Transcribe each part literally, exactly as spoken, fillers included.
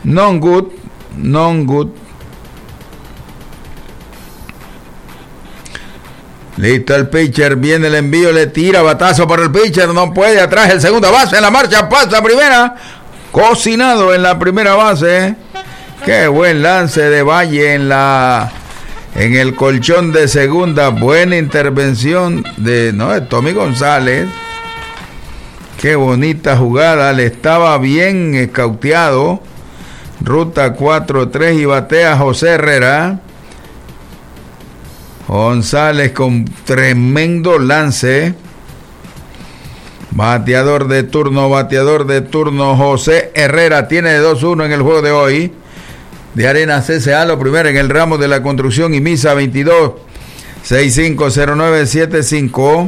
Non good, non good. Listo el pitcher, viene el envío, le tira batazo para el pitcher, no puede, atrás el segunda base, en la marcha, pasa primera, cocinado en la primera base. Qué buen lance de Valle en la en el colchón de segunda, buena intervención de, no, de Tommy González. Qué bonita jugada, le estaba bien escauteado. Ruta cuatro tres y batea José Herrera. González con tremendo lance. Bateador de turno, bateador de turno José Herrera. Tiene dos uno en el juego de hoy. De Arenas C C A, lo primero en el ramo de la construcción. Y Misa veintidós sesenta y cinco cero nueve setenta y cinco.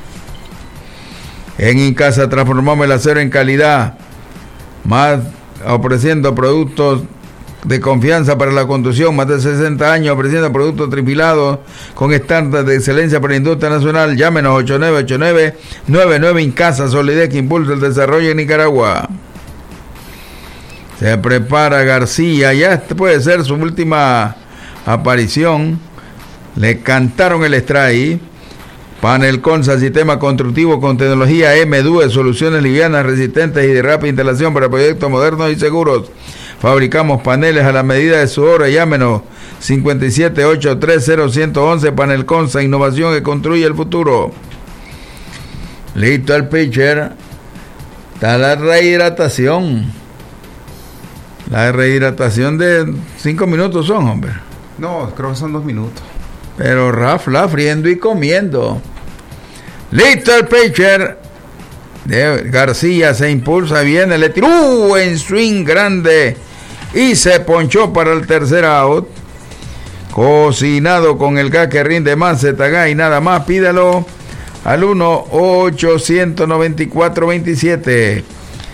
En Incasa transformamos el acero en calidad. Más ofreciendo productos de confianza para la construcción, más de sesenta años ofreciendo productos tripilados con estándares de excelencia para la industria nacional. Llámenos ocho nueve ocho nueve nueve nueve Incasa, solidez que impulsa el desarrollo en Nicaragua. Se prepara García, ya puede ser su última aparición. Le cantaron el strike. Panel Consa, sistema constructivo con tecnología M D U E, soluciones livianas, resistentes y de rápida instalación para proyectos modernos y seguros. Fabricamos paneles a la medida de su obra. Llámenos cinco siete ocho tres cero uno uno uno. Panel Consa, innovación que construye el futuro. Listo el pitcher. Está la rehidratación. La rehidratación de cinco minutos son, hombre. No, creo que son dos minutos. Pero Rafa friendo y comiendo. Listo el pitcher. De García se impulsa, viene, le tiró uh, en swing grande y se ponchó para el tercer out. Cocinado con el gas que rinde más Zetagá y nada más. Pídalo al uno ochocientos noventa y cuatro veintisiete.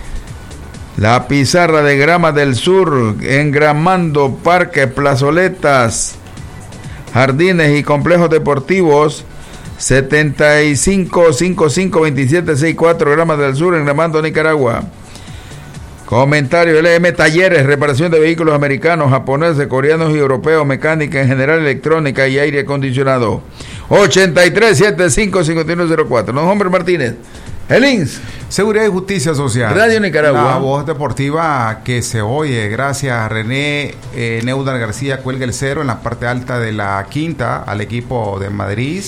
La pizarra de Grama del Sur, engramando parques, plazoletas, jardines y complejos deportivos. setenta y cinco cincuenta y cinco veintisiete sesenta y cuatro, Gramas del Sur, engramando Nicaragua. Comentario: L M Talleres, reparación de vehículos americanos, japoneses, coreanos y europeos, mecánica en general, electrónica y aire acondicionado. ochenta y tres setenta y cinco cincuenta y uno cero cuatro. Don Hombre Martínez, el I N S. Seguridad y Justicia Social. Radio Nicaragua. La voz deportiva que se oye. Gracias a René eh, Neudar García. Cuelga el cero en la parte alta de la quinta al equipo de Madrid.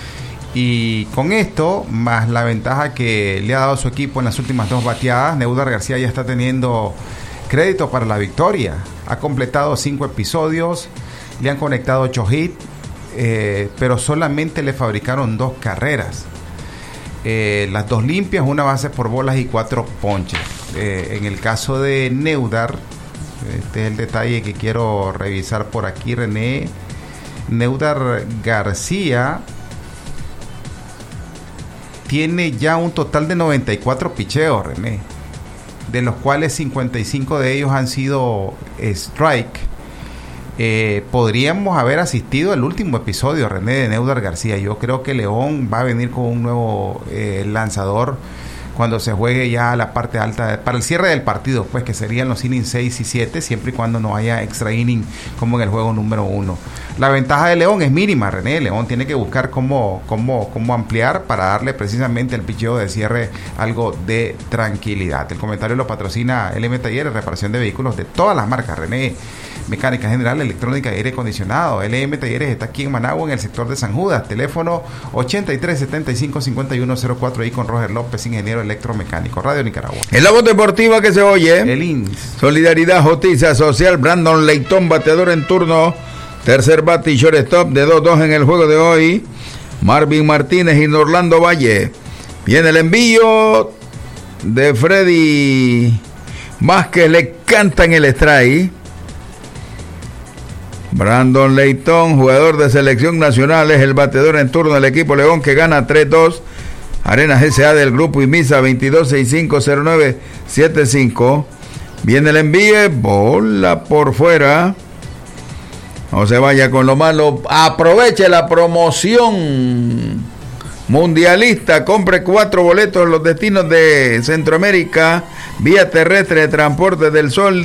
Y con esto, más la ventaja que le ha dado su equipo en las últimas dos bateadas, Neudar García ya está teniendo crédito para la victoria. Ha completado cinco episodios, le han conectado ocho hits, eh, pero solamente le fabricaron dos carreras. Eh, las dos limpias, una base por bolas y cuatro ponches. Eh, en el caso de Neudar, este es el detalle que quiero revisar por aquí, René. Neudar García tiene ya un total de noventa y cuatro picheos, René, de los cuales cincuenta y cinco de ellos han sido strike. Eh, podríamos haber asistido al último episodio, René, de Neudar García. Yo creo que León va a venir con un nuevo eh, lanzador cuando se juegue ya a la parte alta, para el cierre del partido, pues que serían los innings seis y siete, siempre y cuando no haya extra inning como en el juego número uno. La ventaja de León es mínima, René. León tiene que buscar cómo, cómo, cómo ampliar para darle precisamente el picheo de cierre algo de tranquilidad. El comentario lo patrocina L M Talleres, reparación de vehículos de todas las marcas, René. Mecánica general, electrónica y aire acondicionado. L M Talleres está aquí en Managua, en el sector de San Judas. Teléfono ochenta y tres setenta y cinco cincuenta y uno cero cuatro, ahí con Roger López, ingeniero electromecánico. Radio Nicaragua. En la voz deportiva que se oye, el I N S. Solidaridad, Justicia Social. Brandon Leitón, bateador en turno. Tercer bate y shortstop de dos dos en el juego de hoy. Marvin Martínez y Norlando Valle. Viene el envío de Freddy Vázquez, le cantan el strike. Brandon Leitón, jugador de selección nacional, es el bateador en turno del equipo León, que gana tres dos. Arenas S A del grupo Imisa, veintidós sesenta y cinco cero nueve setenta y cinco. Viene el envío, bola por fuera. No se vaya con lo malo, aproveche la promoción mundialista, compre cuatro boletos en los destinos de Centroamérica, vía terrestre de Transporte del Sol.